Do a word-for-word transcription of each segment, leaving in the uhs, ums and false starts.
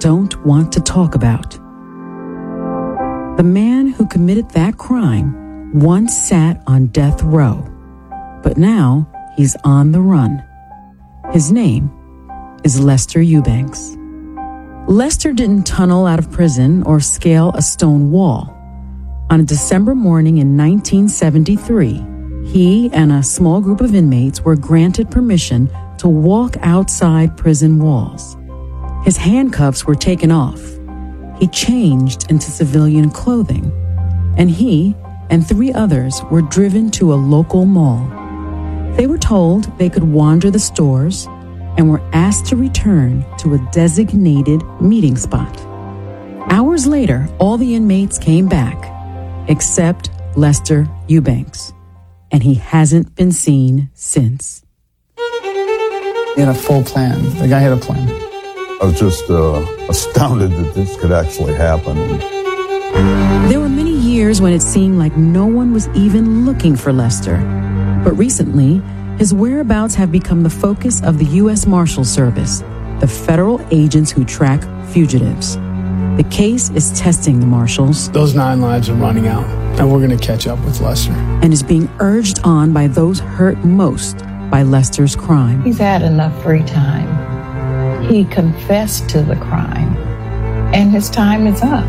don't want to talk about. The man who committed that crime once sat on death row, but now he's on the run. His name is Lester Eubanks. Lester didn't tunnel out of prison or scale a stone wall. On a December morning in nineteen seventy-three, he and a small group of inmates were granted permission to walk outside prison walls. His handcuffs were taken off. He changed into civilian clothing, and he and three others were driven to a local mall. They were told they could wander the stores and were asked to return to a designated meeting spot. Hours later, all the inmates came back, except Lester Eubanks, and he hasn't been seen since. He had a full plan. The guy had a plan. I was just uh, astounded that this could actually happen. There were many years when it seemed like no one was even looking for Lester. But recently, his whereabouts have become the focus of the U S Marshal Service, the federal agents who track fugitives. The case is testing the marshals. Those nine lives are running out, and we're going to catch up with Lester. And is being urged on by those hurt most by Lester's crime. He's had enough free time. He confessed to the crime, and his time is up.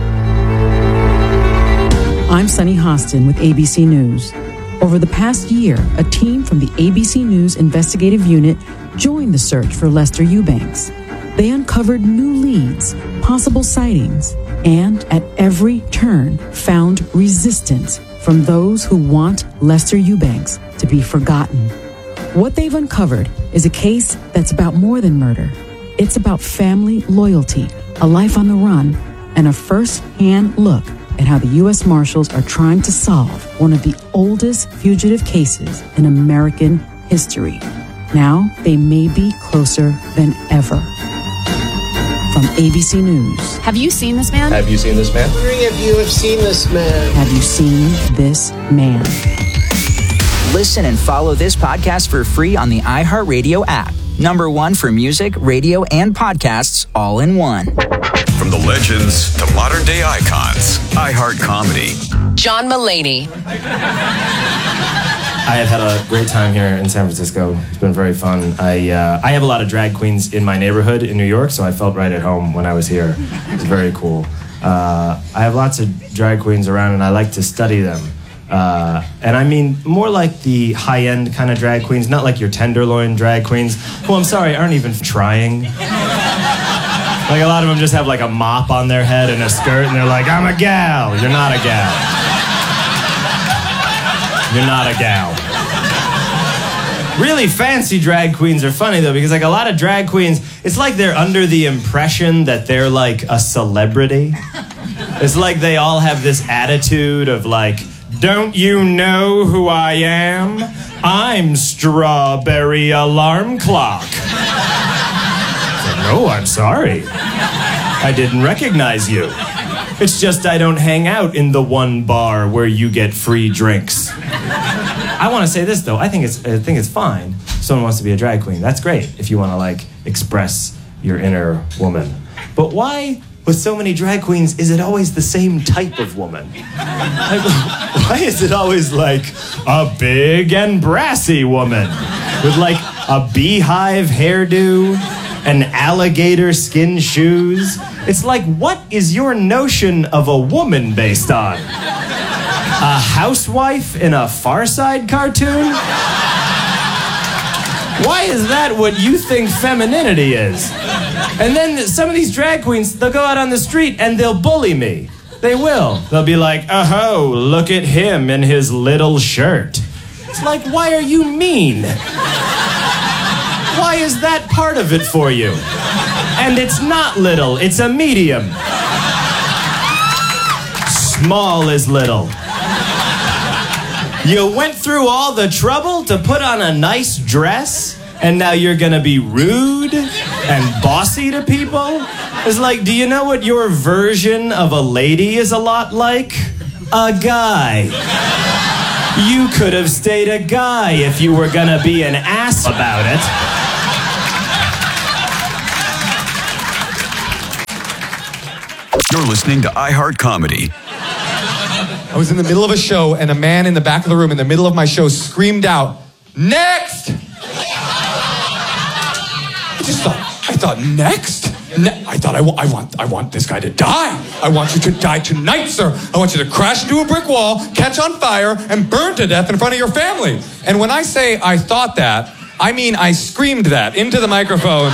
I'm Sunny Hostin with A B C News. Over the past year, a team from the A B C News investigative unit joined the search for Lester Eubanks. They uncovered new leads, possible sightings, and at every turn found resistance from those who want Lester Eubanks to be forgotten. What they've uncovered is a case that's about more than murder. It's about family loyalty, a life on the run, and a first-hand look at how the U S Marshals are trying to solve one of the oldest fugitive cases in American history. Now, they may be closer than ever. From A B C News. Have you seen this man? Have you seen this man? I'm wondering if you have seen this man. Have you seen this man? Listen and follow this podcast for free on the iHeartRadio app. Number one for music, radio, and podcasts all in one. From the legends to modern day icons, iHeart Comedy. John Mulaney. I have had a great time here in San Francisco. It's been very fun. I uh, I have a lot of drag queens in my neighborhood in New York, so I felt right at home when I was here. It's very cool. Uh, I have lots of drag queens around, and I like to study them. Uh, and I mean more like the high-end kind of drag queens, not like your tenderloin drag queens, who I'm sorry aren't even trying. Like a lot of them just have like a mop on their head and a skirt, and they're like, I'm a gal. You're not a gal. You're not a gal. Really fancy drag queens are funny though, because like a lot of drag queens, it's like they're under the impression that they're like a celebrity. It's like they all have this attitude of like, don't you know who I am? I'm Strawberry Alarm Clock. Said, no, I'm sorry. I didn't recognize you. It's just I don't hang out in the one bar where you get free drinks. I want to say this though. I think it's I think it's fine. If someone wants to be a drag queen, that's great. If you want to like express your inner woman. But why, with so many drag queens, is it always the same type of woman? Like, why is it always like a big and brassy woman with like a beehive hairdo and alligator skin shoes? It's like, what is your notion of a woman based on? A housewife in a Far Side cartoon? Why is that what you think femininity is? And then some of these drag queens, they'll go out on the street and they'll bully me. They will. They'll be like, oh, look at him in his little shirt. It's like, why are you mean? Why is that part of it for you? And it's not little, it's a medium. Small is little. You went through all the trouble to put on a nice dress, and now you're gonna be rude and bossy to people? It's like, do you know what your version of a lady is a lot like? A guy. You could have stayed a guy if you were gonna be an ass about it. You're listening to iHeart Comedy. I was in the middle of a show, and a man in the back of the room in the middle of my show screamed out, "Next!" I just thought, I thought, next? Ne- I thought, I, w- I, want, I want this guy to die. I want you to die tonight, sir. I want you to crash into a brick wall, catch on fire, and burn to death in front of your family. And when I say I thought that, I mean I screamed that into the microphone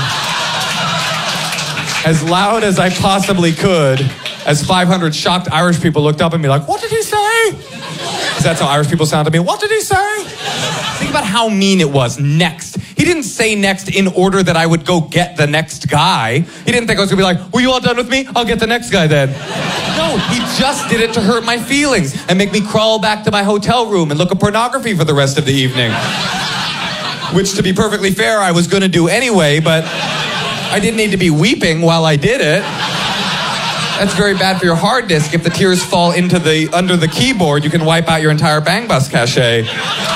as loud as I possibly could, as five hundred shocked Irish people looked up at me like, "What did he say?" Because that's how Irish people sound to me. "What did he say?" Think about how mean it was. Next. He didn't say next in order that I would go get the next guy. He didn't think I was going to be like, "Were you all done with me? I'll get the next guy then." No, he just did it to hurt my feelings and make me crawl back to my hotel room and look at pornography for the rest of the evening. Which, to be perfectly fair, I was going to do anyway, but I didn't need to be weeping while I did it. That's very bad for your hard disk. If the tears fall into the under the keyboard, you can wipe out your entire Bang Bus cache.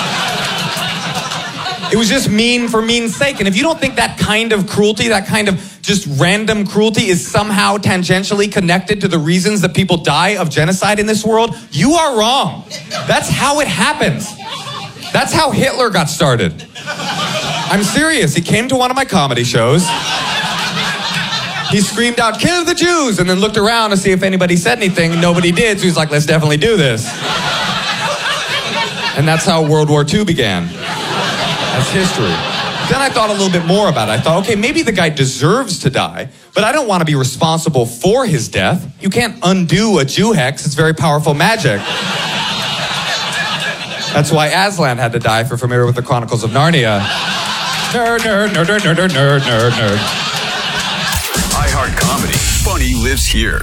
It was just mean for mean's sake. And if you don't think that kind of cruelty, that kind of just random cruelty is somehow tangentially connected to the reasons that people die of genocide in this world, you are wrong. That's how it happens. That's how Hitler got started. I'm serious. He came to one of my comedy shows. He screamed out, "Kill the Jews," and then looked around to see if anybody said anything. Nobody did, so he's like, "Let's definitely do this." And that's how World War Two began. That's history. Then I thought a little bit more about it. I thought, okay, maybe the guy deserves to die, but I don't want to be responsible for his death. You can't undo a Jew hex. It's very powerful magic. That's why Aslan had to die, if you're familiar with the Chronicles of Narnia. Nerd, nerd, nerd, nerd, nerd, nerd, nerd, nerd. iHeart Comedy. Funny lives here.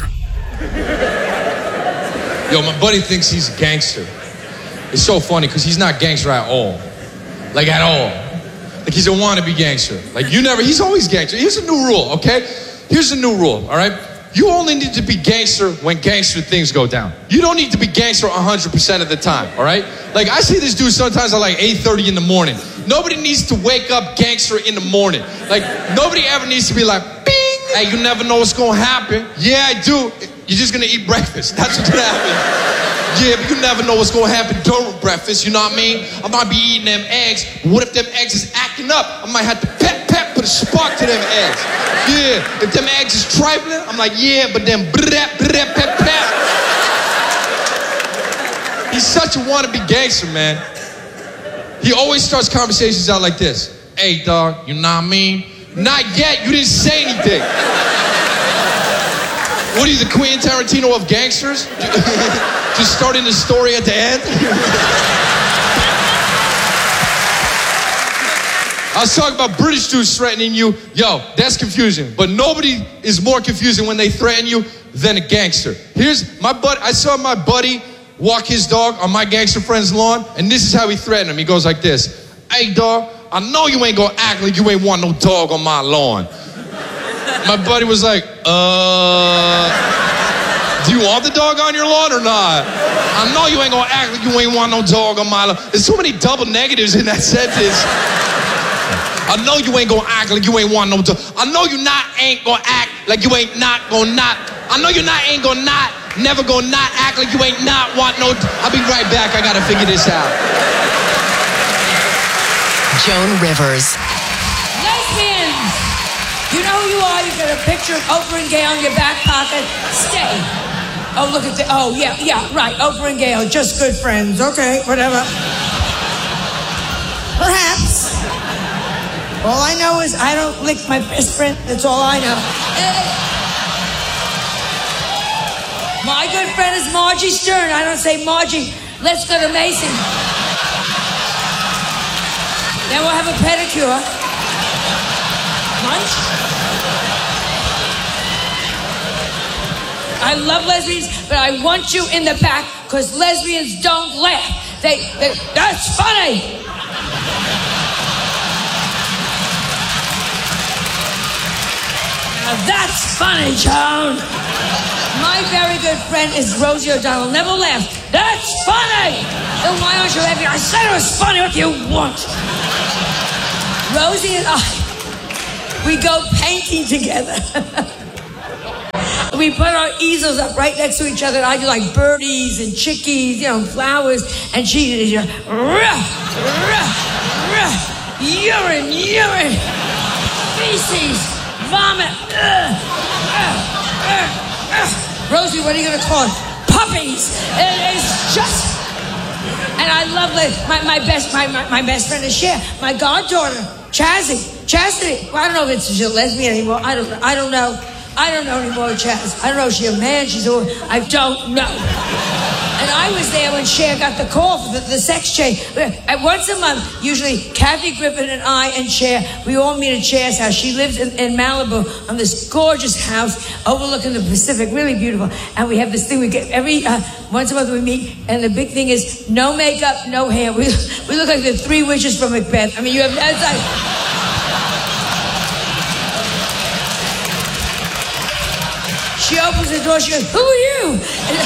Yo, my buddy thinks he's a gangster. It's so funny because he's not gangster at all. Like, at all. Like, he's a wannabe gangster. Like, you never, he's always gangster. Here's a new rule, okay? Here's a new rule, all right? You only need to be gangster when gangster things go down. You don't need to be gangster one hundred percent of the time, all right? Like, I see this dude sometimes at like eight thirty in the morning. Nobody needs to wake up gangster in the morning. Like, nobody ever needs to be like, bing! Hey, you never know what's gonna happen. Yeah, I do. You're just gonna eat breakfast. That's what's gonna happen. Yeah, but you never know what's gonna happen during breakfast, you know what I mean? I might be eating them eggs. What if them eggs is acting up? I might have to pep, pep, put a spark to them eggs. Yeah, if them eggs is trifling, I'm like, yeah, but then brap, brap, pep, pep. He's such a wannabe gangster, man. He always starts conversations out like this. Hey, dog, you know what I mean? Not yet, you didn't say anything. What are you, the Quentin Tarantino of gangsters? Just starting the story at the end? I was talking about British dudes threatening you. Yo, that's confusing. But nobody is more confusing when they threaten you than a gangster. Here's my buddy. I saw my buddy walk his dog on my gangster friend's lawn, and this is how he threatened him. He goes like this. Hey, dog, I know you ain't gonna act like you ain't want no dog on my lawn. My buddy was like, uh, do you want the dog on your lawn or not? I know you ain't gonna act like you ain't want no dog on my lawn. There's so many double negatives in that sentence. I know you ain't gonna act like you ain't want no dog. I know you not ain't gonna act like you ain't not gonna not. I know you not ain't gonna not, never gonna not act like you ain't not want no. I'll be right back. I gotta figure this out. Joan Rivers. Lesbians! You know who you are. You got a picture of Oprah and Gayle in your back pocket. Stay. Oh, look at the. Oh, yeah, yeah, right. Oprah and Gayle, just good friends. Okay, whatever. Perhaps. All I know is I don't lick my best friend. That's all I know. My good friend is Margie Stern. I don't say, Margie, let's go to Mason. Then we'll have a pedicure. Lunch. I love lesbians, but I want you in the back because lesbians don't laugh. They, they, that's funny. Now that's funny, Joan. My very good friend is Rosie O'Donnell. Never laughed. That's funny. Then why aren't you laughing? I said it was funny. What do you want? Rosie and I, we go painting together. We put our easels up right next to each other. And I do like birdies and chickies, you know, flowers. And she did, you know, ruh, ruh, ruh, urine, urine, feces, vomit. Uh, uh, uh, uh. Rosie, what are you going to call it? Puppies. It is just... And I love it. My, my best my, my, my best friend is Cher. My goddaughter, Chazzy. Chastity. Well, I don't know if it's she's a lesbian anymore. I don't I don't know. I don't know anymore, Chaz. I don't know if she's a man, she's a woman. I don't know. And I was there when Cher got the call for the, the sex change. At once a month, usually Kathy Griffin and I and Cher, we all meet at Cher's house. She lives in, in Malibu on this gorgeous house overlooking the Pacific, really beautiful. And we have this thing we get every uh, once a month we meet, and the big thing is no makeup, no hair. We we look like the three witches from Macbeth. I mean, you have it's like. She opens the door, she goes, who are you? And,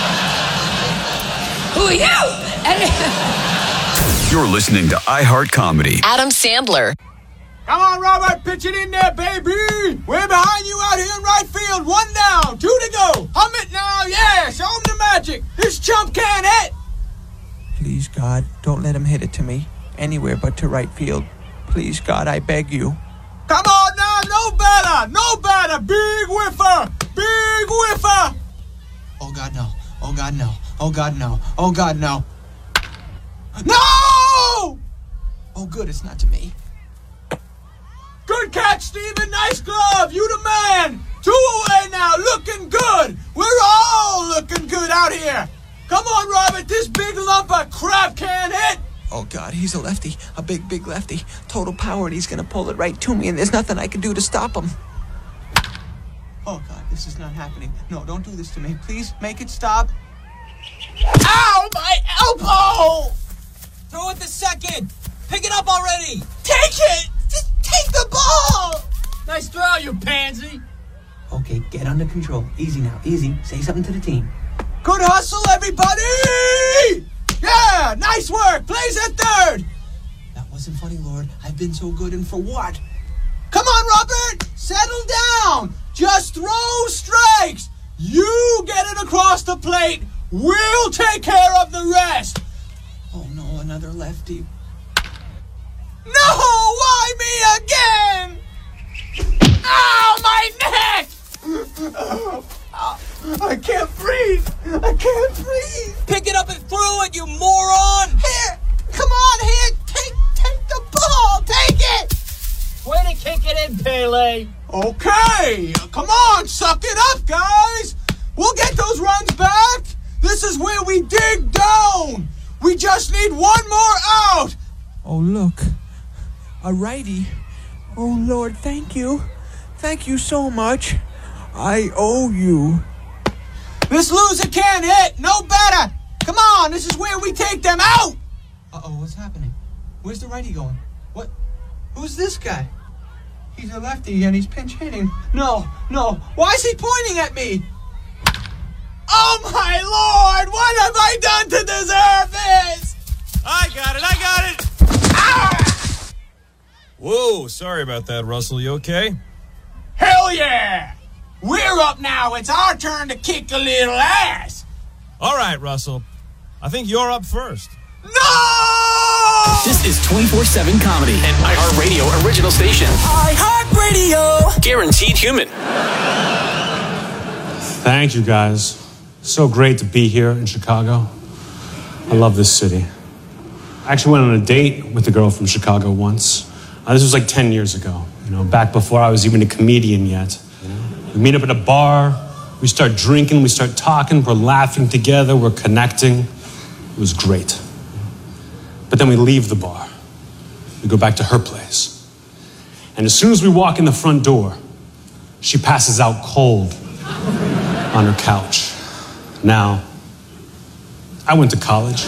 who are you? And, You're listening to iHeart Comedy. Adam Sandler. Come on, Robert, pitch it in there, baby. We're behind you out here in right field. One down, two to go. Hum it now, yeah, show him the magic. This chump can't hit. Please, God, don't let him hit it to me. Anywhere but to right field. Please, God, I beg you. Come on now, no better, no better. Big whiffer, big whiffer. Oh, God, no. Oh, God, no. Oh, God, no. Oh, God, no. No! Oh, good, it's not to me. Good catch, Steven. Nice glove. You the man. Two away now. Looking good. We're all looking good out here. Come on, Robert. This big lump of crap can't hit. Oh, God, he's a lefty. A big, big lefty. Total power, and he's going to pull it right to me, and there's nothing I can do to stop him. Oh, God, this is not happening. No, don't do this to me. Please, make it stop. Ow, my elbow! Throw it the second. Pick it up already. Take it. Just take the ball. Nice throw, you pansy. Okay, get under control. Easy now, easy. Say something to the team. Good hustle, everybody! Yeah, nice work. Plays at third. That wasn't funny, Lord. I've been so good, and for what? Come on, Robert. Settle down. Just throw strikes. You get it across the plate. We'll take care of the rest. Oh, no, another lefty. No, why me again? Ow, my neck! Oh, oh, I can't breathe. I can't breathe. Pick it up and throw it, you moron. Here, come on, here. Take, take the ball. Take it. Way to kick it in, Pele. Okay, come on, suck it up, guys. We'll get those runs back. This is where we dig down. We just need one more out. Oh, look. A righty. Oh, Lord, thank you. Thank you so much. I owe you. This loser can't hit. No better. Come on, this is where we take them out. Uh-oh, what's happening? Where's the righty going? What? Who's this guy? He's a lefty and he's pinch hitting. No, no. Why is he pointing at me? Oh, my Lord! What have I done to deserve this? I got it, I got it! Ah! Whoa, sorry about that, Russell. You okay? Hell yeah! We're up now. It's our turn to kick a little ass. All right, Russell. I think you're up first. No! This is twenty-four seven Comedy, an iHeartRadio original station. iHeartRadio! Guaranteed human. Thank you, guys. So great to be here in Chicago. I love this city. I actually went on a date with a girl from Chicago once. Uh, this was like ten years ago, you know, back before I was even a comedian yet. You know? We meet up at a bar, we start drinking, we start talking, we're laughing together, we're connecting. It was great. But then we leave the bar. We go back to her place. And as soon as we walk in the front door, she passes out cold on her couch. Now, I went to college.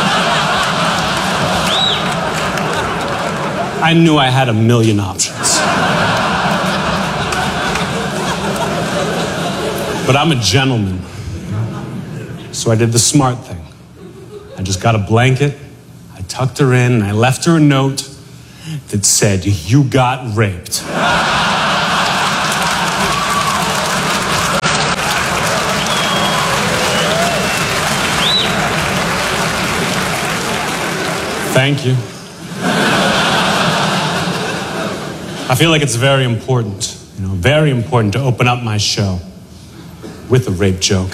I knew I had a million options. But I'm a gentleman. So I did the smart thing. I just got a blanket, I tucked her in, and I left her a note that said, "You got raped." Thank you. I feel like it's very important, you know, very important to open up my show with a rape joke.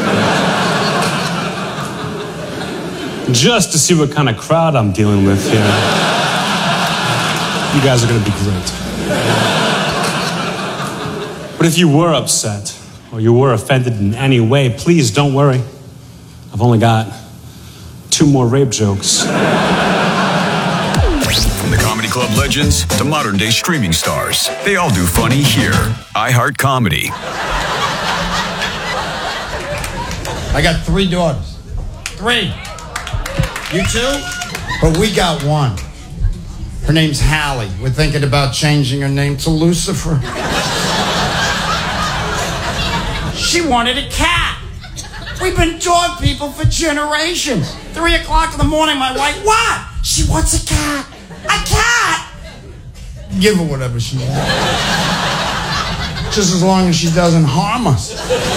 Just to see what kind of crowd I'm dealing with here. You guys are going to be great. But if you were upset or you were offended in any way, please don't worry. I've only got two more rape jokes. From the comedy club legends to modern day streaming stars, they all do funny here. iHeart Comedy. I got three daughters. Three. You too? But we got one. Her name's Hallie. We're thinking about changing her name to Lucifer. She wanted a cat. We've been dog people for generations. Three o'clock in the morning, my wife, what? She wants a cat. A cat? Give her whatever she wants. Just as long as she doesn't harm us.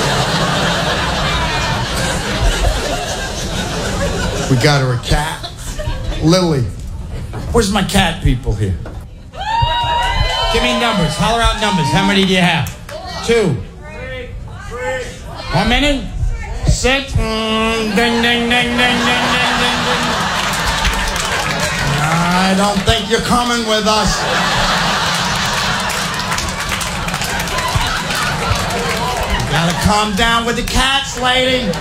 We got her a cat. Lily. Where's my cat people here? Give me numbers. Holler out numbers. How many do you have? Two. Three. Three. How many? Six. Mm, ding, ding, ding, ding, ding, ding, ding, ding. I don't think you're coming with us. You gotta calm down with the cats, lady.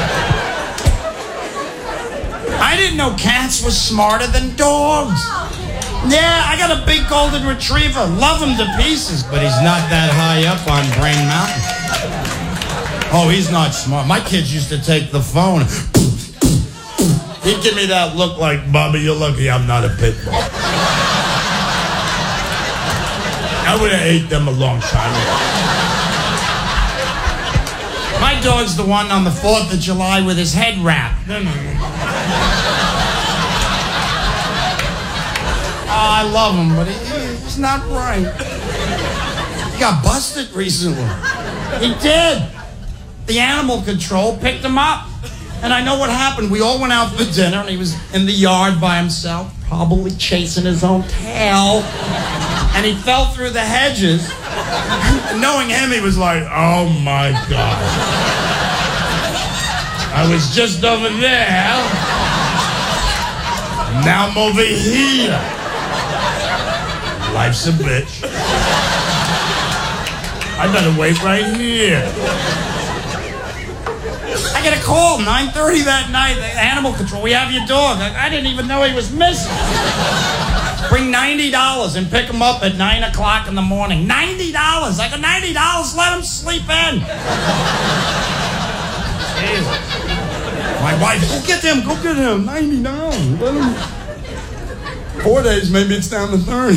I didn't know cats were smarter than dogs. Yeah, I got a big golden retriever. Love him to pieces, but he's not that high up on Brain Mountain. Oh, he's not smart. My kids used to take the phone. He'd give me that look like, Bobby, you're lucky I'm not a pit bull. I would have ate them a long time ago. My dog's the one on the fourth of July with his head wrapped. Oh, I love him, but he, he's not right. He got busted recently. He did. The animal control picked him up. And I know what happened. We all went out for dinner, and he was in the yard by himself, probably chasing his own tail. And he fell through the hedges. And knowing him, he was like, oh, my God. I was just over there. Now I'm over here. Life's a bitch. I better wait right here. I get a call, nine thirty that night, animal control, we have your dog. I, I didn't even know he was missing. Bring ninety dollars and pick him up at nine o'clock in the morning. ninety dollars. I go, ninety dollars, let him sleep in. Jesus. My wife, go get him, go get him. ninety dollars. Let him. Four days, maybe it's down to thirty.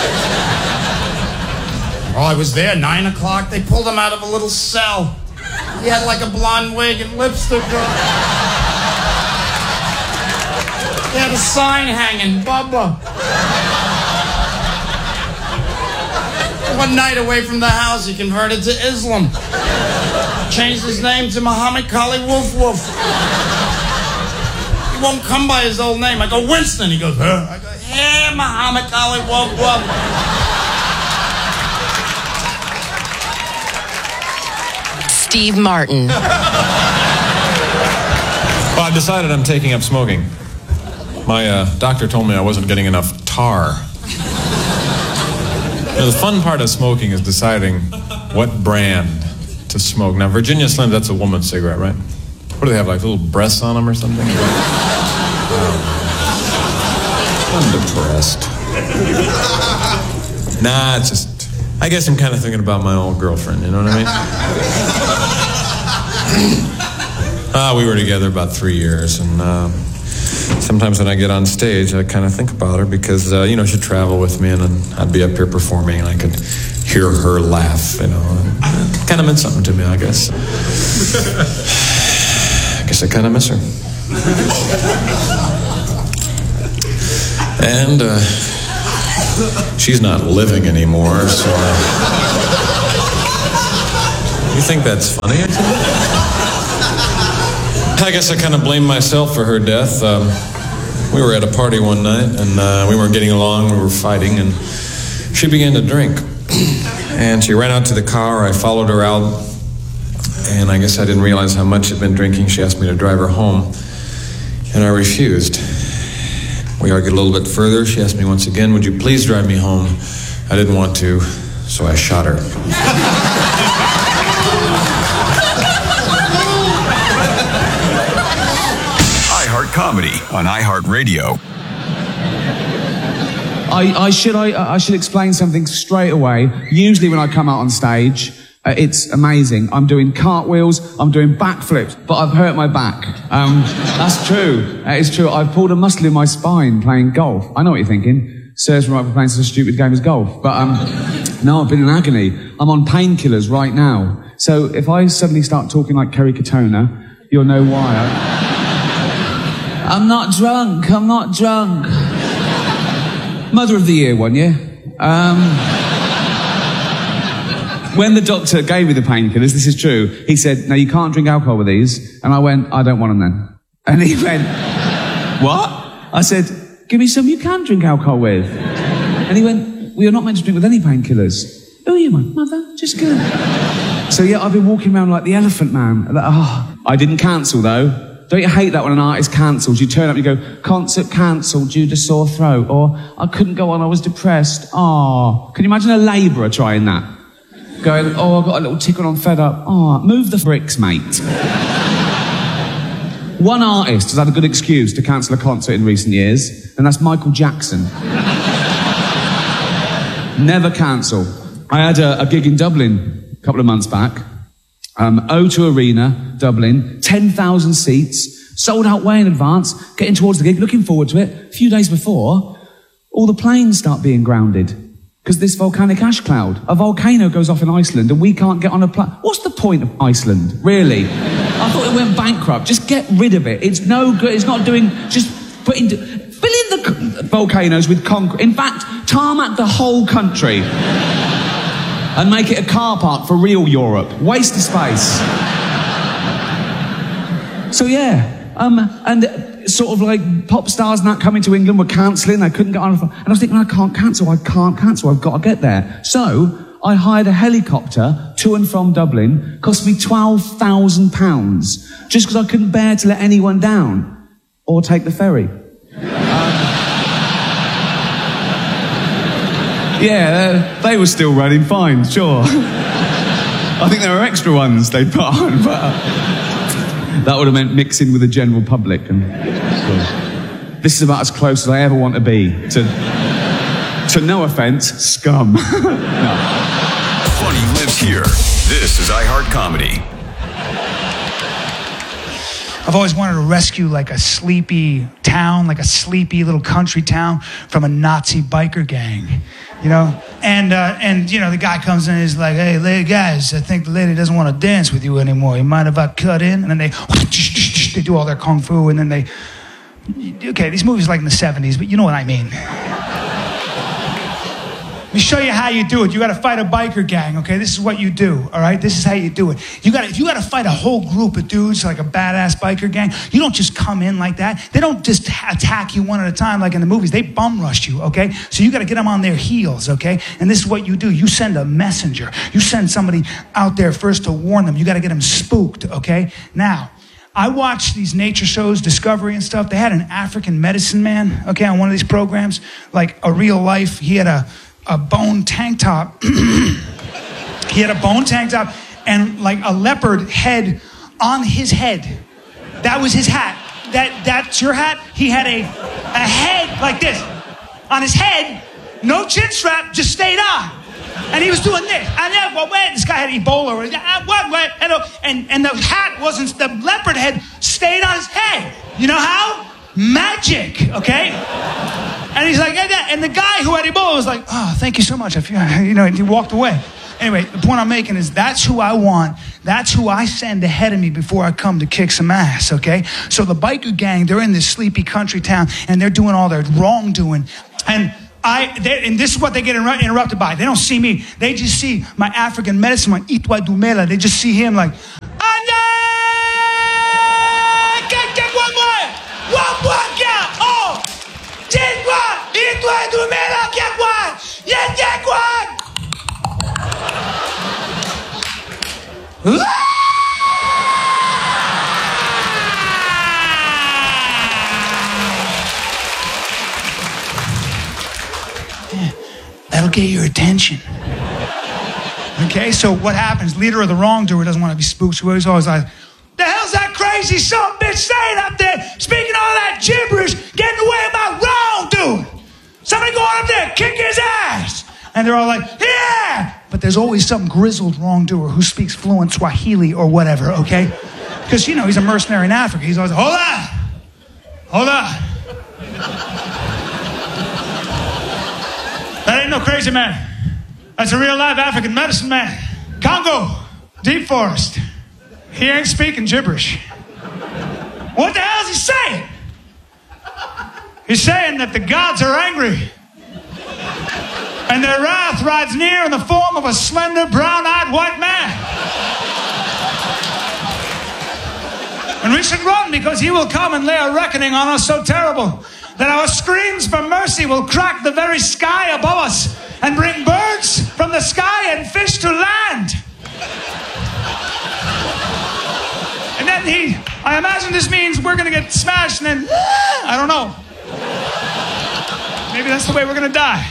Oh, I was there, nine o'clock. They pulled him out of a little cell. He had like a blonde wig and lipstick on. He had a sign hanging, Bubba. One night away from the house, he converted to Islam. Changed his name to Muhammad Kali Woof Woof. He won't come by his old name. I go, Winston. He goes, huh? I go, hey, Muhammad Kali Woof Woof. Steve Martin. Well, I've decided I'm taking up smoking. My uh, doctor told me I wasn't getting enough tar. You know, the fun part of smoking is deciding what brand to smoke. Now, Virginia Slim, that's a woman's cigarette, right? What do they have, like little breasts on them or something? Um, I'm depressed. Nah, it's just... I guess I'm kind of thinking about my old girlfriend, you know what I mean? uh, we were together about three years, and uh, sometimes when I get on stage, I kind of think about her because, uh, you know, she'd travel with me, and then I'd be up here performing, and I could hear her laugh, you know. And it kind of meant something to me, I guess. I guess I kind of miss her. And, uh... she's not living anymore, so... You think that's funny? I guess I kind of blame myself for her death. Um, we were at a party one night, and uh, we weren't getting along, we were fighting, and she began to drink. And she ran out to the car, I followed her out, and I guess I didn't realize how much she'd been drinking. She asked me to drive her home, and I refused. We argued a little bit further. She asked me once again, would you please drive me home? I didn't want to, so I shot her. iHeart Comedy on iHeartRadio. I, I should I, I should explain something straight away. Usually when I come out on stage, uh, it's amazing. I'm doing cartwheels, I'm doing backflips, but I've hurt my back. Um, that's true. That is true. I've pulled a muscle in my spine playing golf. I know what you're thinking. Serves me right for playing such a stupid game as golf. But um, no, I've been in agony. I'm on painkillers right now. So if I suddenly start talking like Kerry Katona, you'll know why. I, I'm not drunk. I'm not drunk. Mother of the Year one year. Um, when the doctor gave me the painkillers, this is true, he said, no, you can't drink alcohol with these. And I went, I don't want them then. And he went, what? I said, give me some you can drink alcohol with. And he went, well, you're not meant to drink with any painkillers. Who are you, my mother? Just go. So yeah, I've been walking around like the Elephant Man. Oh, I didn't cancel though. Don't you hate that when an artist cancels? You turn up and you go, concert cancelled due to sore throat, or I couldn't go on, I was depressed. Oh, can you imagine a labourer trying that? Going, oh, I've got a little tickle, I'm fed up. Oh, move the bricks, mate. One artist has had a good excuse to cancel a concert in recent years, and that's Michael Jackson. Never cancel. I had a, a gig in Dublin a couple of months back. Um, O two Arena, Dublin, ten thousand seats, sold out way in advance, getting towards the gig, looking forward to it. A few days before, all the planes start being grounded because this volcanic ash cloud. A volcano goes off in Iceland and we can't get on a plane. What's the point of Iceland, really? I thought it went bankrupt. Just get rid of it. It's no good. It's not doing... Just put into... Fill in the volcanoes with concrete. In fact, tarmac the whole country. And make it a car park for real Europe. Waste of space. So yeah, um, and sort of like pop stars and that coming to England were cancelling. I couldn't get on. And I was thinking, I can't cancel, I can't cancel, I've got to get there. So I hired a helicopter to and from Dublin. Cost me twelve thousand pounds. Just because I couldn't bear to let anyone down. Or take the ferry. Yeah, they were still running fine, sure. I think there were extra ones they put on, but uh, that would have meant mixing with the general public. And so, this is about as close as I ever want to be to, to no offence, scum. No. Funny lives here. This is iHeart Comedy. I've always wanted to rescue like a sleepy town, like a sleepy little country town from a Nazi biker gang, you know? And, uh, and you know, the guy comes in and he's like, hey, lady guys, I think the lady doesn't want to dance with you anymore. You mind if I cut in? And then they, they do all their kung fu and then they, okay, these movies are like in the seventies, but you know what I mean. Let me show you how you do it. You got to fight a biker gang, okay? This is what you do, all right? This is how you do it. You got if you got to fight a whole group of dudes like a badass biker gang, you don't just come in like that. They don't just attack you one at a time like in the movies. They bum rush you, okay? So you got to get them on their heels, okay? And this is what you do. You send a messenger. You send somebody out there first to warn them. You got to get them spooked, okay? Now, I watched these nature shows, Discovery and stuff. They had an African medicine man, okay, on one of these programs, like a real life. He had a a bone tank top. He had a bone tank top and like a leopard head on his head. That was his hat. That that's your hat? He had a a head like this on his head, no chin strap, just stayed on. And he was doing this. And then, well, wait, this guy had Ebola. Or, uh, what, what? And, uh, and, and the hat wasn't, the leopard head stayed on his head. You know how? Magic, okay? And he's like, and the guy who had Ebola was like, oh, thank you so much. I feel, you know, and he walked away. Anyway, the point I'm making is that's who I want. That's who I send ahead of me before I come to kick some ass, okay? So the biker gang, they're in this sleepy country town, and they're doing all their wrongdoing. And I, they, and this is what they get inter- interrupted by. They don't see me. They just see my African medicine man, Itwa Dumela. They just see him like, Ande! Get, get one more! One more, yeah! Oh! That'll get your attention. Okay, so what happens? Leader of the wrongdoer doesn't want to be spooked, so he's always like, the hell's that crazy son of a bitch saying up there, speaking all that gibberish, getting away with my wrongdoing? Somebody go on up there, kick his ass. And they're all like, yeah! But there's always some grizzled wrongdoer who speaks fluent Swahili or whatever, okay? Because, you know, he's a mercenary in Africa. He's always, hold on! Hold on! That ain't no crazy man. That's a real live African medicine man. Congo, deep forest. He ain't speaking gibberish. What the hell is he saying? He's saying that the gods are angry. And their wrath rides near in the form of a slender, brown-eyed white man. And we should run because he will come and lay a reckoning on us so terrible that our screams for mercy will crack the very sky above us and bring birds from the sky and fish to land. And then he, I imagine this means we're going to get smashed and then, I don't know. Maybe that's the way we're going to die.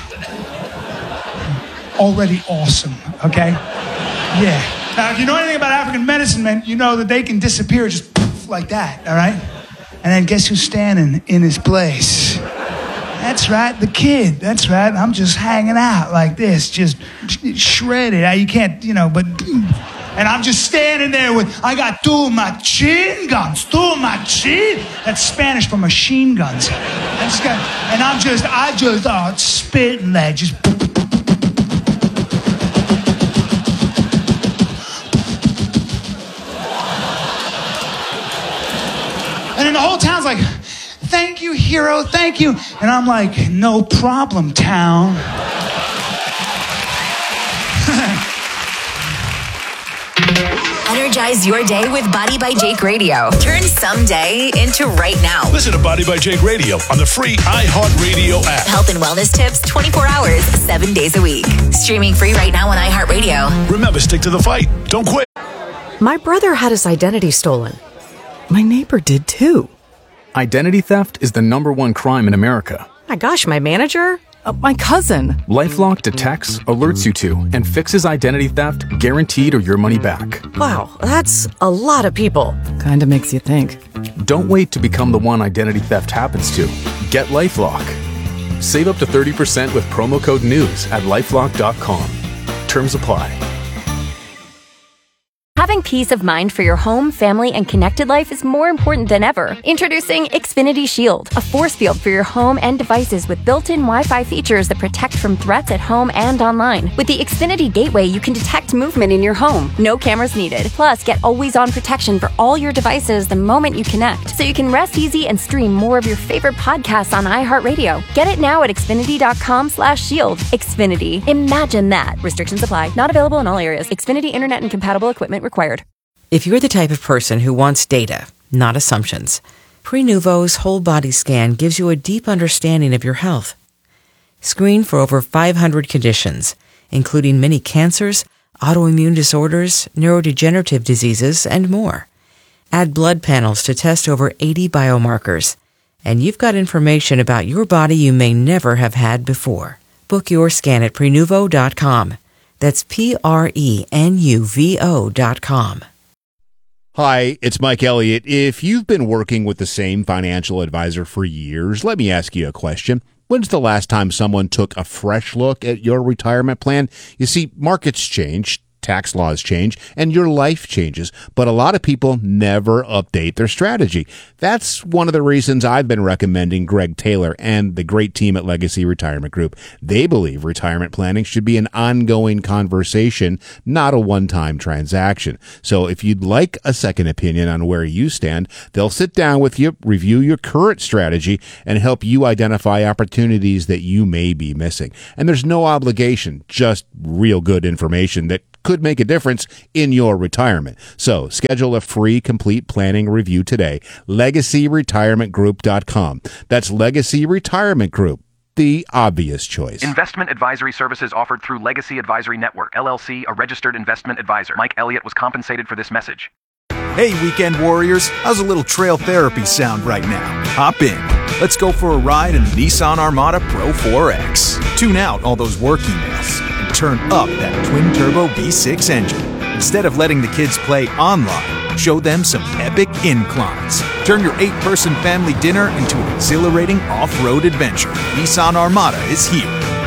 Already awesome, okay? Yeah. Now, if you know anything about African medicine men, you know that they can disappear just poof, like that, all right? And then guess who's standing in his place? That's right, the kid. That's right. I'm just hanging out like this, just shredded. You can't, you know, but... And I'm just standing there with, I got two machine guns, two machine. That's Spanish for machine guns. That's got, and I'm just, I just, oh, spitting that, just... And then the whole town's like, thank you, hero, thank you. And I'm like, no problem, town. Energize your day with Body by Jake Radio. Turn someday into right now. Listen to Body by Jake Radio on the free iHeartRadio app. Health and wellness tips twenty-four hours, seven days a week. Streaming free right now on iHeartRadio. Remember, stick to the fight. Don't quit. My brother had his identity stolen. My neighbor did too. Identity theft is the number one crime in America. My gosh, my manager? Uh, my cousin. LifeLock detects, alerts you to, and fixes identity theft guaranteed or your money back. Wow, that's a lot of people. Kinda makes you think. Don't wait to become the one identity theft happens to. Get LifeLock. Save up to thirty percent with promo code NEWS at lifelock dot com. Terms apply. Having peace of mind for your home, family, and connected life is more important than ever. Introducing Xfinity Shield, a force field for your home and devices with built-in Wi-Fi features that protect from threats at home and online. With the Xfinity Gateway, you can detect movement in your home. No cameras needed. Plus, get always-on protection for all your devices the moment you connect, so you can rest easy and stream more of your favorite podcasts on iHeartRadio. Get it now at Xfinity.com slash shield. Xfinity. Imagine that. Restrictions apply. Not available in all areas. Xfinity Internet and compatible equipment required. If you're the type of person who wants data, not assumptions, Prenuvo's whole body scan gives you a deep understanding of your health. Screen for over five hundred conditions, including many cancers, autoimmune disorders, neurodegenerative diseases, and more. Add blood panels to test over eighty biomarkers, and you've got information about your body you may never have had before. Book your scan at Prenuvo dot com. That's P R E N U V O dot com. Hi, it's Mike Elliott. If you've been working with the same financial advisor for years, let me ask you a question. When's the last time someone took a fresh look at your retirement plan? You see, markets change, tax laws change, and your life changes, but a lot of people never update their strategy. That's one of the reasons I've been recommending Greg Taylor and the great team at Legacy Retirement Group. They believe retirement planning should be an ongoing conversation, not a one-time transaction. So if you'd like a second opinion on where you stand, they'll sit down with you, review your current strategy, and help you identify opportunities that you may be missing. And there's no obligation, just real good information that could make a difference in your retirement. So schedule a free complete planning review today. Legacy Retirement Group dot com. That's Legacy Retirement Group the obvious choice. Investment advisory services offered through Legacy Advisory Network, L L C, a registered investment advisor. Mike Elliott was compensated for this message. Hey, weekend warriors, how's a little trail therapy sound right now? Hop in. Let's go for a ride in the Nissan Armada Pro four X. Tune out all those work emails and turn up that twin-turbo V six engine. Instead of letting the kids play online, show them some epic inclines. Turn your eight-person family dinner into an exhilarating off-road adventure. Nissan Armada is here.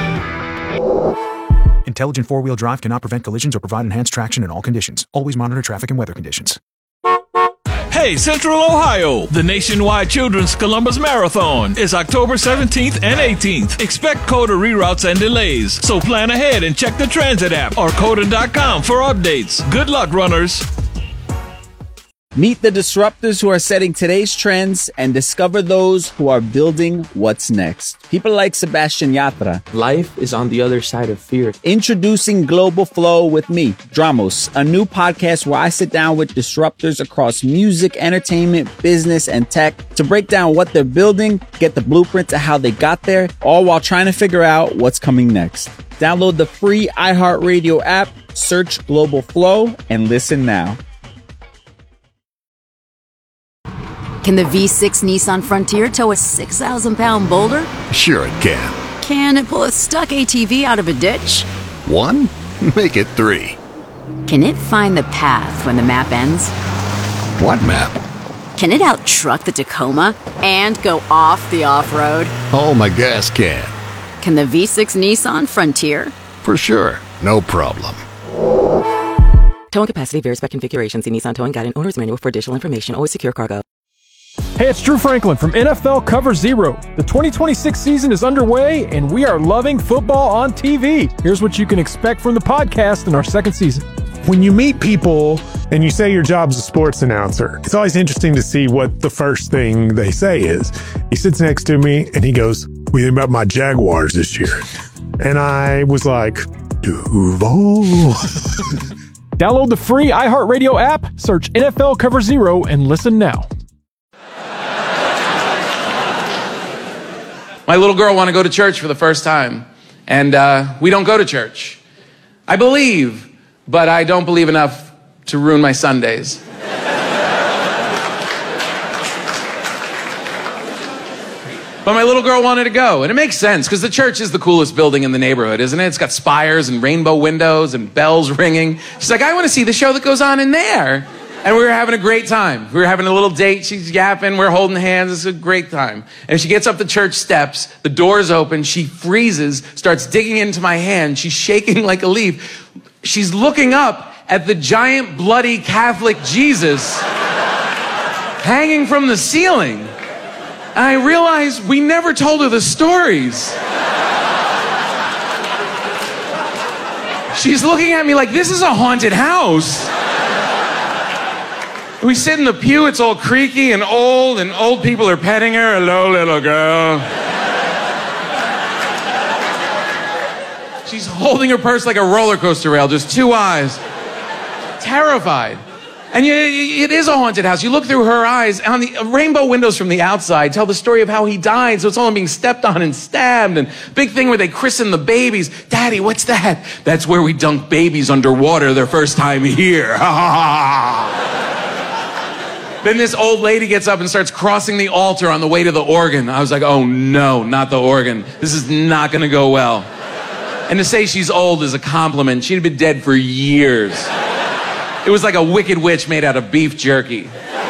Intelligent four-wheel drive cannot prevent collisions or provide enhanced traction in all conditions. Always monitor traffic and weather conditions. Hey, Central Ohio! The nationwide Children's Columbus Marathon is October seventeenth and eighteenth. Expect COTA reroutes and delays, so plan ahead and check the transit app or COTA dot com for updates. Good luck, runners! Meet the disruptors who are setting today's trends and discover those who are building what's next. People like Sebastian Yatra. Life is on the other side of fear. Introducing Global Flow with me, Dramos, a new podcast where I sit down with disruptors across music, entertainment, business, and tech to break down what they're building, get the blueprints of how they got there, all while trying to figure out what's coming next. Download the free iHeartRadio app, search Global Flow, and listen now. Can the V six Nissan Frontier tow a six thousand pound boulder? Sure it can. Can it pull a stuck A T V out of a ditch? One? Make it three. Can it find the path when the map ends? What map? Can it out-truck the Tacoma and go off the off-road? Oh, my gas can. Can the V six Nissan Frontier? For sure. No problem. Towing capacity varies by configuration. See Nissan Towing Guide and Owner's Manual for additional information. Always secure cargo. Hey, it's Drew Franklin from N F L Cover Zero. The twenty twenty-six season is underway, and we are loving football on T V. Here's what you can expect from the podcast in our second season. When you meet people and you say your job's a sports announcer, it's always interesting to see what the first thing they say is. He sits next to me, and he goes, "What do you think about my Jaguars this year?" And I was like, Duval. Download the free iHeartRadio app, search N F L Cover Zero, and listen now. My little girl wanted to go to church for the first time, and uh, we don't go to church. I believe, but I don't believe enough to ruin my Sundays. But my little girl wanted to go, and it makes sense, because the church is the coolest building in the neighborhood, isn't it? It's got spires and rainbow windows and bells ringing. She's like, I want to see the show that goes on in there. And we were having a great time. We were having a little date. She's yapping. We're holding hands. It's a great time. And she gets up the church steps. The door's open. She freezes, starts digging into my hand. She's shaking like a leaf. She's looking up at the giant bloody Catholic Jesus hanging from the ceiling. And I realized we never told her the stories. She's looking at me like, this is a haunted house. We sit in the pew, it's all creaky and old, and old people are petting her. Hello, little girl. She's holding her purse like a roller coaster rail, just two eyes. Terrified. And you, it is a haunted house. You look through her eyes, on the rainbow windows from the outside tell the story of how he died, so it's all being stepped on and stabbed, and big thing where they christen the babies. Daddy, what's that? That's where we dunk babies underwater their first time here. Ha ha ha. Then this old lady gets up and starts crossing the altar on the way to the organ. I was like, oh no, not the organ. This is not gonna go well. And to say she's old is a compliment. She'd been dead for years. It was like a wicked witch made out of beef jerky.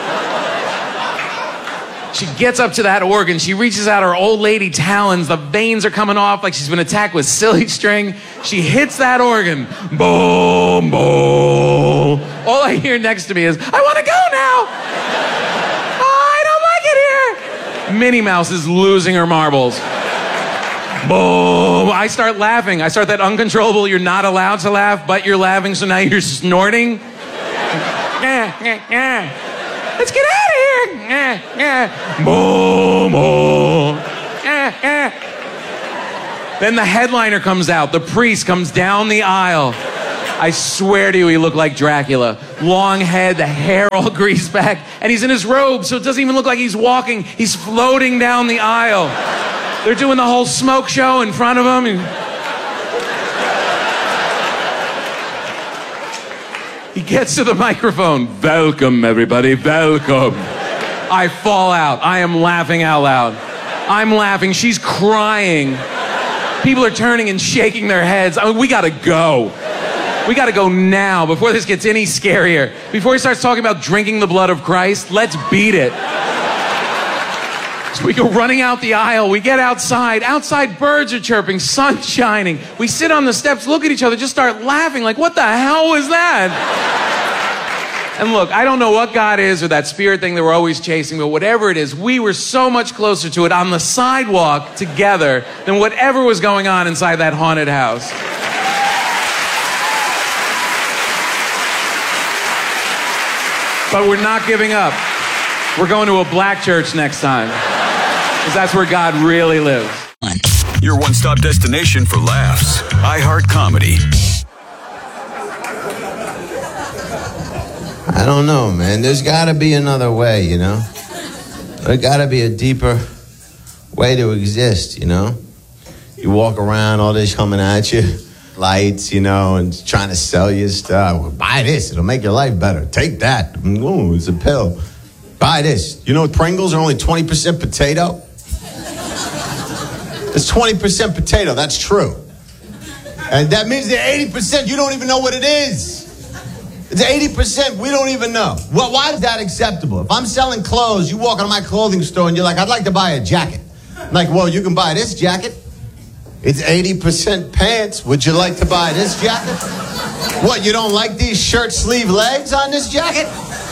She gets up to that organ. She reaches out her old lady talons. The veins are coming off like she's been attacked with silly string. She hits that organ. Boom, boom. All I hear next to me is, I want to go now. Oh, I don't like it here. Minnie Mouse is losing her marbles. Boom. I start laughing. I start that uncontrollable, you're not allowed to laugh, but you're laughing, so now you're snorting. Let's get out of here. Boom, boom. Then the headliner comes out. The priest comes down the aisle. I swear to you, he looked like Dracula. Long head, the hair all greased back, and he's in his robe, so it doesn't even look like he's walking. He's floating down the aisle. They're doing the whole smoke show in front of him. And he gets to the microphone. Welcome, everybody. Welcome. I fall out. I am laughing out loud. I'm laughing. She's crying. People are turning and shaking their heads. I mean, we gotta go. We gotta go now before this gets any scarier. Before he starts talking about drinking the blood of Christ, let's beat it. So we go running out the aisle. We get outside. Outside, birds are chirping, sun shining. We sit on the steps, look at each other, just start laughing like, what the hell was that? And look, I don't know what God is or that spirit thing that we're always chasing, but whatever it is, we were so much closer to it on the sidewalk together than whatever was going on inside that haunted house. But we're not giving up. We're going to a black church next time. Because that's where God really lives. Your one-stop destination for laughs. iHeart Comedy. I don't know, man. There's got to be another way, you know? There's got to be a deeper way to exist, you know? You walk around, all this coming at you, lights, you know, and trying to sell you stuff. Well, buy this, it'll make your life better. Take that. Ooh, it's a pill. Buy this. You know Pringles are only twenty percent potato? It's twenty percent potato, that's true. And that means that eighty percent you don't even know what it is. It's eighty percent we don't even know. Well, why is that acceptable? If I'm selling clothes, you walk into my clothing store and you're like, I'd like to buy a jacket. I'm like, well, you can buy this jacket. It's eighty percent pants. Would you like to buy this jacket? What, you don't like these shirt sleeve legs on this jacket?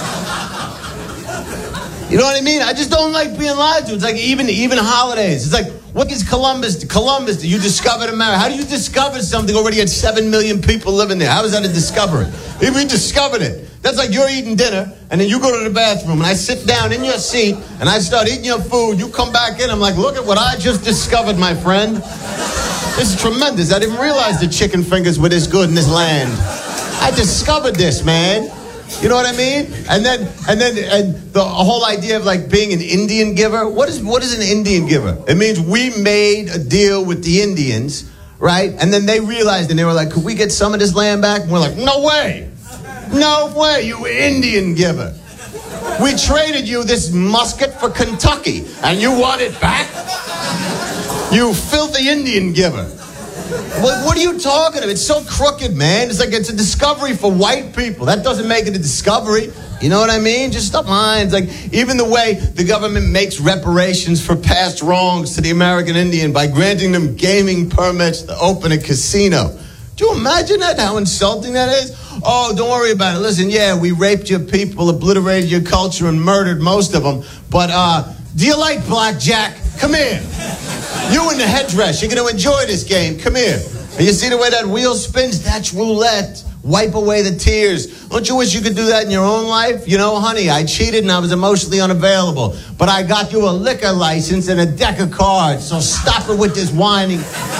You know what I mean? I just don't like being lied to. It's like even even holidays. It's like, what is Columbus? Columbus, you discovered America. How do you discover something already had seven million people living there? How is that a discovery? If we discovered it, that's like you're eating dinner, and then you go to the bathroom, and I sit down in your seat, and I start eating your food. You come back in, I'm like, look at what I just discovered, my friend. This is tremendous. I didn't realize the chicken fingers were this good in this land. I discovered this, man. You know what I mean? And then, and then, and the whole idea of like being an Indian giver. What is, what is an Indian giver? It means we made a deal with the Indians, right? And then they realized, and they were like, could we get some of this land back? And we're like, no way. No way, you Indian giver. We traded you this musket for Kentucky, and you want it back? You filthy Indian giver. What, what are you talking about? It's so crooked, man. It's like it's a discovery for white people. That doesn't make it a discovery. You know what I mean? Just stop lying. It's like even the way the government makes reparations for past wrongs to the American Indian by granting them gaming permits to open a casino. Do you imagine that? How insulting that is? Oh, don't worry about it. Listen, yeah, we raped your people, obliterated your culture, and murdered most of them. But uh, do you like blackjack? Come here. You in the headdress, you're going to enjoy this game. Come here. And you see the way that wheel spins? That's roulette. Wipe away the tears. Don't you wish you could do that in your own life? You know, honey, I cheated and I was emotionally unavailable. But I got you a liquor license and a deck of cards. So stop it with this whining.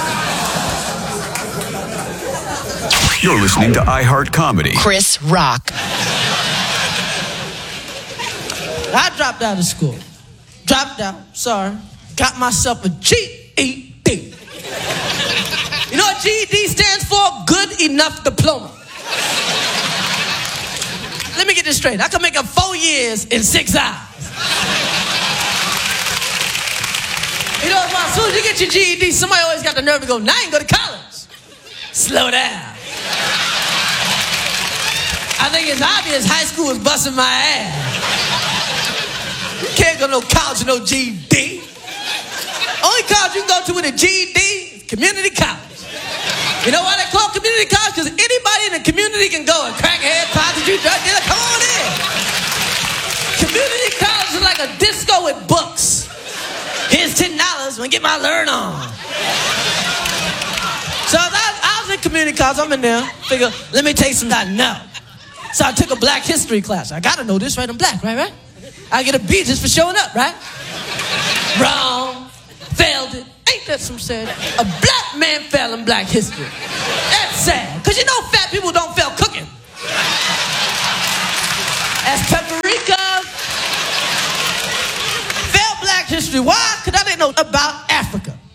You're listening to iHeart Comedy. Chris Rock. I dropped out of school. Dropped out, sorry. Got myself a G E D. You know what G E D stands for? Good enough diploma. Let me get this straight. I can make up four years in six hours. You know, as soon as you get your G E D, somebody always got the nerve to go, now you can go to college. Slow down. I think it's obvious high school is busting my ass. You can't go to no college with no G E D. Only college you can go to with a G E D is community college. You know why they call it community college? Because anybody in the community can go. A crackhead, prostitute, drug dealer, come on in. Community college is like a disco with books. Here's ten dollars when I get my learn on. So I, I was in community college. I'm in there. Figure, let me take some time. No. So I took a black history class. I got to know this, right? I'm black, right, right? I get a B just for showing up, right? Wrong. Failed it. Ain't that some sad? A black man fell in black history. That's sad. Because you know fat people don't fail cooking. As paprika. Failed black history. Why? Because I didn't know about Africa.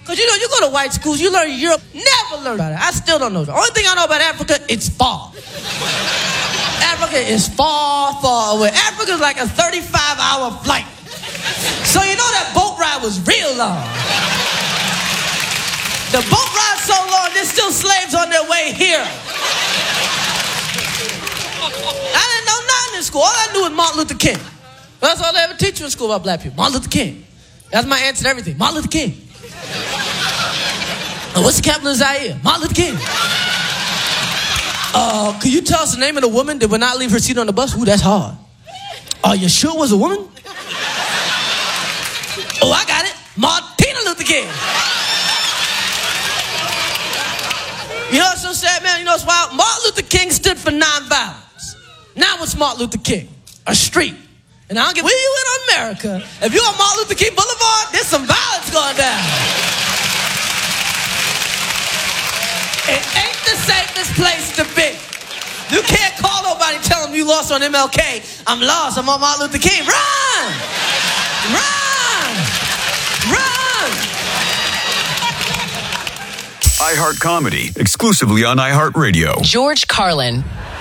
Because, you know, you go to white schools, you learn Europe, never learn about it. I still don't know. The only thing I know about Africa, it's far. Africa is far, far away. Africa's like a thirty-five hour flight. So you know that boat ride was real long. The boat ride so long, there's still slaves on their way here. I didn't know nothing in school. All I knew was Martin Luther King. That's all they ever teach you in school about black people. Martin Luther King. That's my answer to everything. Martin Luther King. And what's the capital of Zaire? Martin Luther King. Uh, could you tell us the name of the woman that would not leave her seat on the bus? Ooh, that's hard. Are you sure it was a woman? Oh, I got it. Martina Luther King. You know what's so sad, man? You know what's wild? Martin Luther King stood for nonviolence. Now what's Martin Luther King? A street. And I don't get where you in America. If you're on Martin Luther King Boulevard, there's some violence going down. It ain't the safest place to be. You can't call nobody and tell them you lost on M L K. I'm lost. I'm on Martin Luther King. Run! Run! Run! iHeart Comedy, exclusively on iHeartRadio. George Carlin.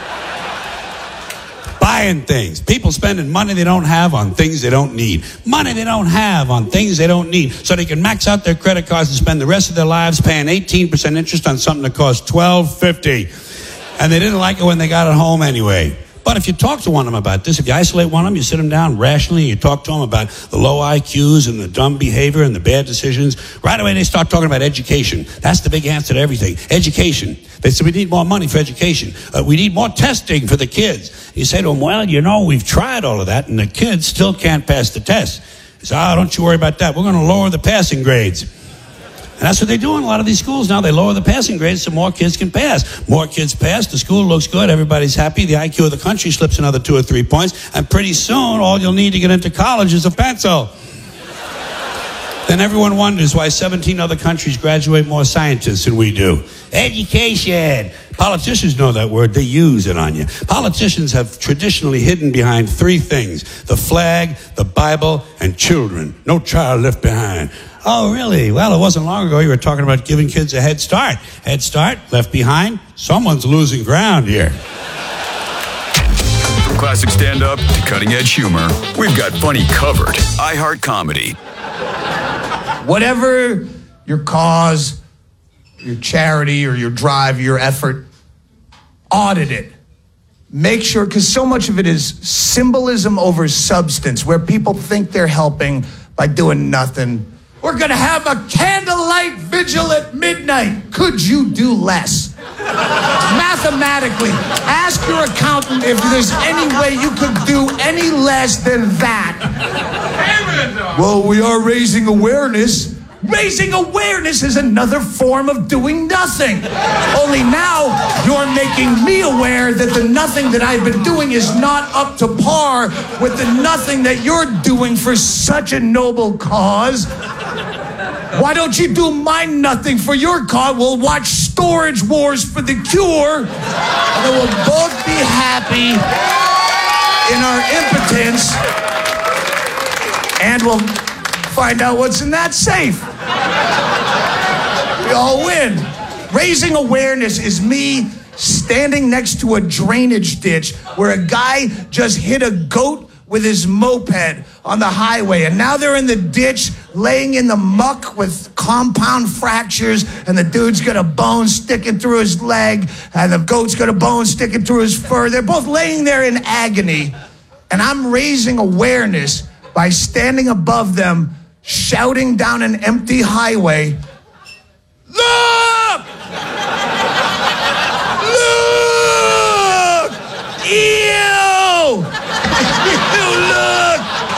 Buying things. People spending money they don't have on things they don't need. Money they don't have on things they don't need. So they can max out their credit cards and spend the rest of their lives paying eighteen percent interest on something that costs twelve fifty. And they didn't like it when they got it home anyway. But if you talk to one of them about this, if you isolate one of them, you sit them down rationally, and you talk to them about the low I Qs and the dumb behavior and the bad decisions, right away they start talking about education. That's the big answer to everything. Education. They say we need more money for education. Uh, we need more testing for the kids. You say to them, well, you know, we've tried all of that, and the kids still can't pass the test. They say, oh, don't you worry about that. We're going to lower the passing grades. And that's what they do in a lot of these schools now. They lower the passing grades so more kids can pass. More kids pass, the school looks good, everybody's happy, the I Q of the country slips another two or three points, and pretty soon all you'll need to get into college is a pencil. Then everyone wonders why seventeen other countries graduate more scientists than we do. Education. Politicians know that word. They use it on you. Politicians have traditionally hidden behind three things: the flag, the Bible, and children. No child left behind. Oh, really? Well, it wasn't long ago you were talking about giving kids a head start. Head start, left behind. Someone's losing ground here. From classic stand-up to cutting-edge humor, we've got funny covered. iHeart Comedy. Whatever your cause, your charity, or your drive, your effort, audit it. Make sure, because so much of it is symbolism over substance, where people think they're helping by doing nothing. We're going to have a candlelight vigil at midnight. Could you do less? Mathematically, ask your accountant if there's any way you could do any less than that. Well, we are raising awareness. Raising awareness is another form of doing nothing. Only now you're making me aware that the nothing that I've been doing is not up to par with the nothing that you're doing for such a noble cause. Why don't you do my nothing for your cause? We'll watch Storage Wars for the Cure, and then we'll both be happy in our impotence, and we'll find out what's in that safe. We all win. Raising awareness is me standing next to a drainage ditch where a guy just hit a goat with his moped on the highway, and now they're in the ditch laying in the muck with compound fractures, and the dude's got a bone sticking through his leg, and the goat's got a bone sticking through his fur. They're both laying there in agony, and I'm raising awareness by standing above them, shouting down an empty highway, "Look! Look! Ew! You look!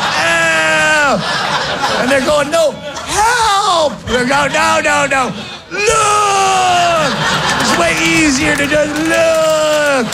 Ow!" And they're going, "No, help!" They're going, "No, no, no. Look! It's way easier to just look."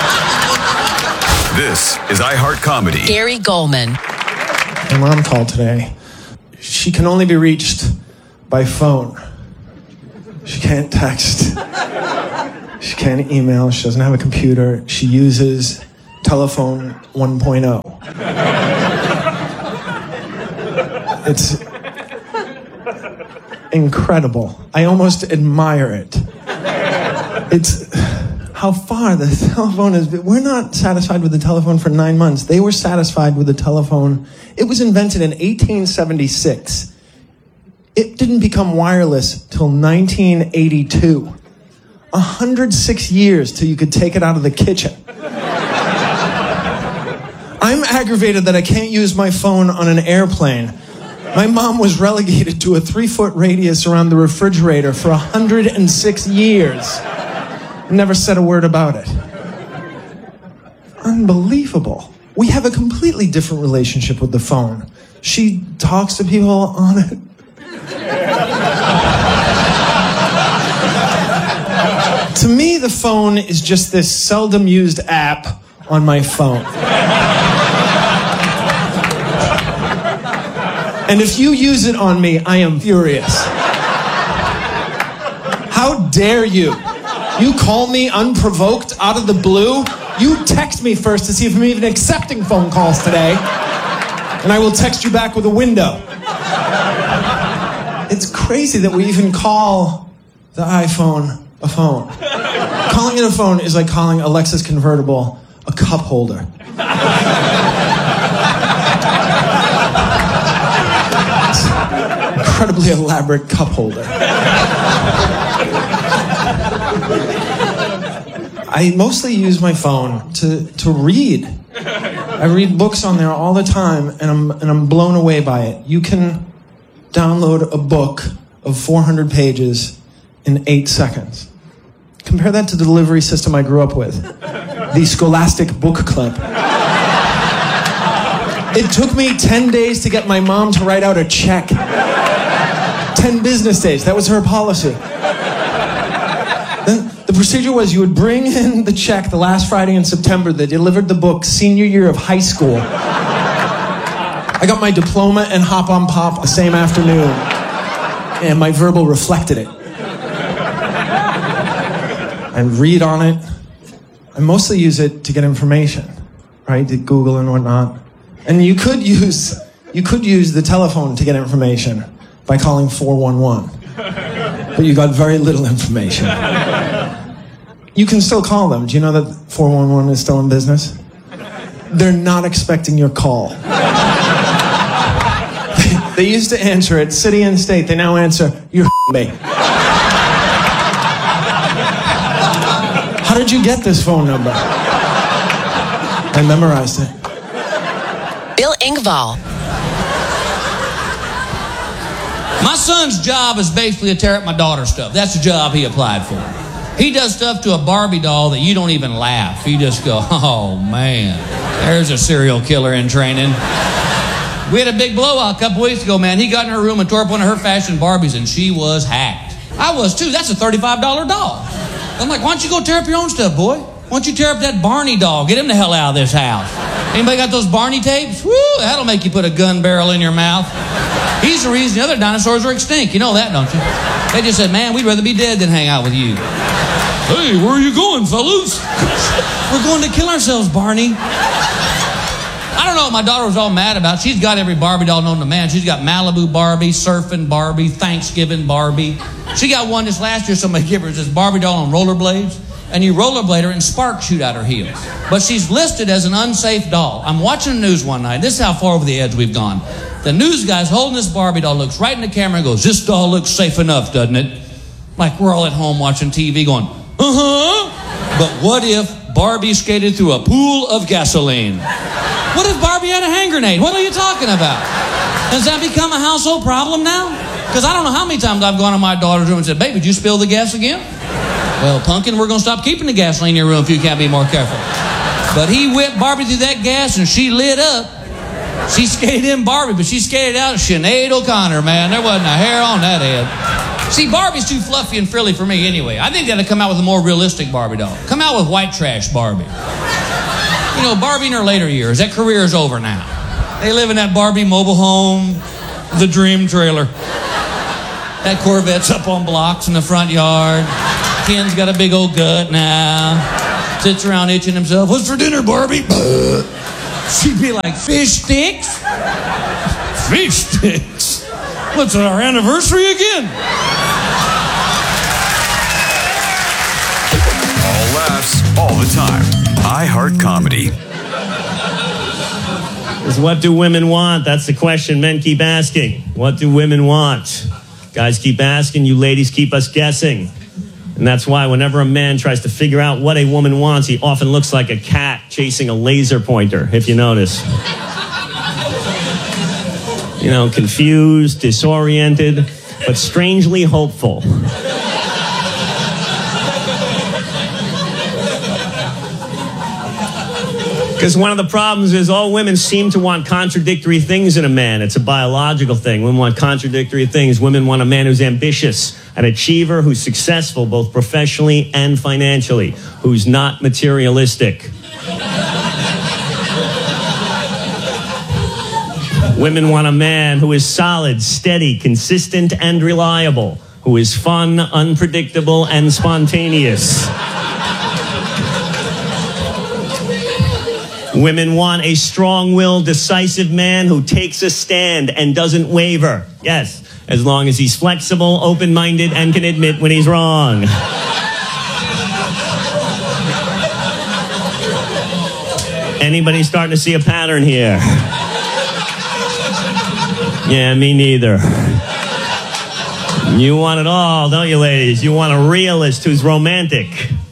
This is iHeart Comedy. Gary Goldman. My mom called today. She can only be reached by phone. She can't text. She can't email. She doesn't have a computer. She uses telephone one point oh. It's incredible. I almost admire it. It's how far the telephone is. We're not satisfied with the telephone for nine months. They were satisfied with the telephone. It was invented in eighteen seventy-six. It didn't become wireless till nineteen eighty-two. one hundred six years till you could take it out of the kitchen. I'm aggravated that I can't use my phone on an airplane. My mom was relegated to a three-foot radius around the refrigerator for one hundred six years. Never said a word about it. Unbelievable. We have a completely different relationship with the phone. She talks to people on it. To me, the phone is just this seldom used app on my phone. And if you use it on me, I am furious. How dare you? You call me unprovoked out of the blue? You text me first to see if I'm even accepting phone calls today. And I will text you back with a window. It's crazy that we even call the iPhone a phone. Calling it a phone is like calling a Lexus convertible a cup holder. Incredibly elaborate cup holder. I mostly use my phone to, to read. I read books on there all the time, and I'm, and I'm blown away by it. You can download a book of four hundred pages in eight seconds. Compare that to the delivery system I grew up with, the Scholastic Book Club. It took me ten days to get my mom to write out a check. ten business days, that was her policy. Then the procedure was you would bring in the check the last Friday in September. They delivered the book senior year of high school. I got my diploma and Hop on Pop the same afternoon, and my verbal reflected it. I read on it. I mostly use it to get information, right? To Google and whatnot. And you could use you could use the telephone to get information by calling four one one. But you got very little information. You can still call them. Do you know that four one one is still in business? They're not expecting your call. They used to answer it, city and state. They now answer, you're me. How did you get this phone number? I memorized it. Bill Engvall. My son's job is basically to tear up my daughter's stuff. That's the job he applied for. He does stuff to a Barbie doll that you don't even laugh. You just go, oh man, there's a serial killer in training. We had a big blowout a couple weeks ago, man. He got in her room and tore up one of her fashion Barbies, and she was hacked. I was too. That's a thirty-five dollar doll. I'm like, why don't you go tear up your own stuff, boy? Why don't you tear up that Barney doll? Get him the hell out of this house. Anybody got those Barney tapes? Woo, that'll make you put a gun barrel in your mouth. He's the reason the other dinosaurs are extinct. You know that, don't you? They just said, man, we'd rather be dead than hang out with you. Hey, where are you going, fellas? We're going to kill ourselves, Barney. I don't know what my daughter was all mad about. She's got every Barbie doll known to man. She's got Malibu Barbie, Surfing Barbie, Thanksgiving Barbie. She got one this last year, somebody gave her this Barbie doll on rollerblades, and you rollerblade her and sparks shoot out her heels. But she's listed as an unsafe doll. I'm watching the news one night. This is how far over the edge we've gone. The news guy's holding this Barbie doll, looks right in the camera and goes, this doll looks safe enough, doesn't it? Like we're all at home watching T V going, uh-huh. But what if Barbie skated through a pool of gasoline? What if Barbie had a hand grenade? What are you talking about? Has that become a household problem now? Because I don't know how many times I've gone to my daughter's room and said, babe, did you spill the gas again? Well, Pumpkin, we're going to stop keeping the gasoline in your room if you can't be more careful. But he whipped Barbie through that gas and she lit up. She skated in Barbie, but she skated out Sinead O'Connor, man. There wasn't a hair on that head. See, Barbie's too fluffy and frilly for me anyway. I think they got to come out with a more realistic Barbie doll. Come out with white trash Barbie. You know, Barbie in her later years, that career is over now. They live in that Barbie mobile home, the dream trailer. That Corvette's up on blocks in the front yard. Ken's got a big old gut now. Sits around itching himself. What's for dinner, Barbie? She'd be like, fish sticks? Fish sticks? What's our anniversary again? All laughs, all the time. iHeart Comedy. Is what do women want? That's the question men keep asking. What do women want? Guys keep asking, you ladies keep us guessing. And that's why whenever a man tries to figure out what a woman wants, he often looks like a cat chasing a laser pointer, if you notice. You know, confused, disoriented, but strangely hopeful. Because one of the problems is all women seem to want contradictory things in a man. It's a biological thing. Women want contradictory things. Women want a man who's ambitious, an achiever who's successful both professionally and financially, who's not materialistic. Women want a man who is solid, steady, consistent, and reliable, who is fun, unpredictable, and spontaneous. Women want a strong-willed, decisive man who takes a stand and doesn't waver. Yes, as long as he's flexible, open-minded, and can admit when he's wrong. Anybody starting to see a pattern here? Yeah, me neither. You want it all, don't you, ladies? You want a realist who's romantic.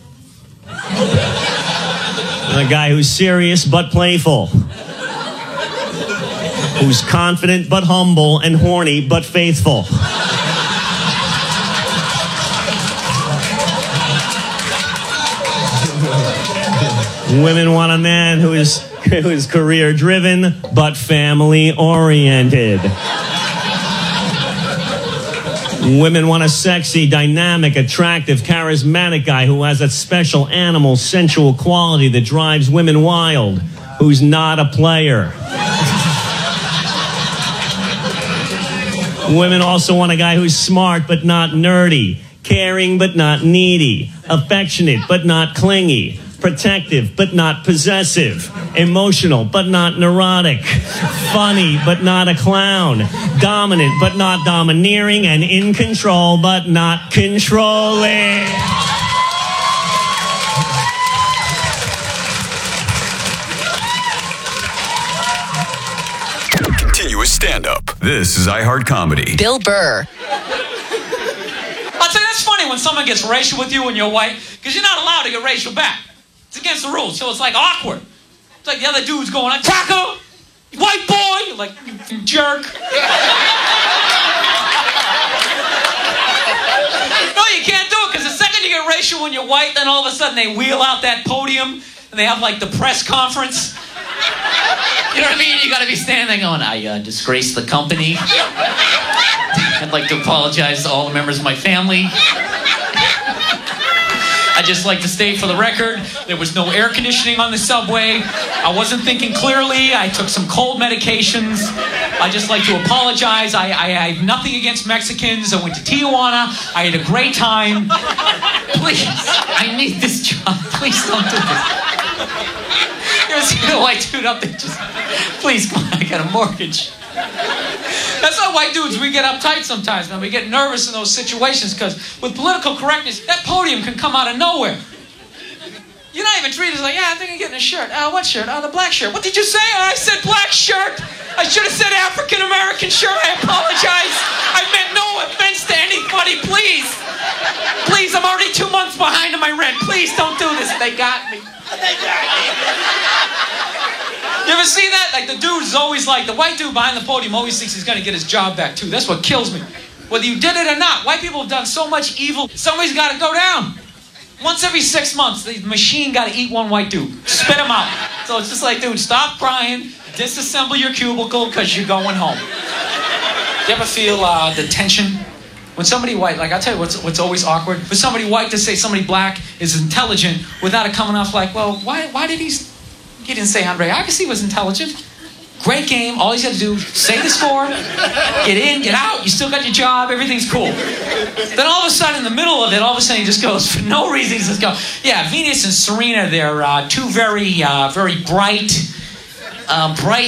A guy who's serious but playful. Who's confident but humble and horny but faithful. Women want a man who is, who is career driven but family oriented. Women want a sexy, dynamic, attractive, charismatic guy who has that special animal, sensual quality that drives women wild, who's not a player. Women also want a guy who's smart but not nerdy, caring but not needy, affectionate but not clingy, protective but not possessive, emotional but not neurotic, funny but not a clown, dominant but not domineering, and in control but not controlling. Continuous stand-up. This is iHeart Comedy. Bill Burr. I'll tell you, that's funny when someone gets racial with you and you're white, because you're not allowed to get racial back. It's against the rules, so it's like awkward. It's like the other dude's going, like, Taco, white boy. You're like, you jerk. No, you can't do it, because the second you get racial when you're white, then all of a sudden they wheel out that podium and they have like the press conference. You know what I mean? You gotta be standing there going, I uh, disgraced the company. I'd like to apologize to all the members of my family. I'd just like to state for the record, there was no air conditioning on the subway. I wasn't thinking clearly. I took some cold medications. I'd just like to apologize. I, I, I have nothing against Mexicans. I went to Tijuana. I had a great time. Please, I need this job. Please don't do this. You ever see the white dude up there just, please, come on, I got a mortgage. That's how white dudes, we get uptight sometimes, man. We get nervous in those situations because with political correctness, that podium can come out of nowhere. You're not even treated as like, yeah, I think I'm getting a shirt. Oh, what shirt? Oh, the black shirt. What did you say? Oh, I said black shirt. I should have said African-American shirt. I apologize. I meant no offense to anybody. Please. Please, I'm already two months behind on my rent. Please don't do this. They got me. They got me. You ever see that? Like the dude is always like, the white dude behind the podium always thinks he's going to get his job back too. That's what kills me. Whether you did it or not, white people have done so much evil, somebody's got to go down. Once every six months, the machine got to eat one white dude. Spit him out. So it's just like, dude, stop crying. Disassemble your cubicle because you're going home. You ever feel uh, the tension? When somebody white, like I'll tell you what's, what's always awkward. For somebody white to say somebody black is intelligent without it coming off like, well, why, why did he... He didn't say Andre Agassi was intelligent. Great game. All he's got to do, say the score, get in, get out. You still got your job. Everything's cool. Then all of a sudden, in the middle of it, all of a sudden he just goes, for no reason, he just goes, yeah, Venus and Serena, they're uh, two very, uh, very bright, uh, bright